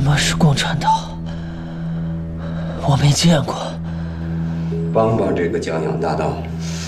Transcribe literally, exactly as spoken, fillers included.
么是共产党？我没见过。 帮帮这个江洋大盗，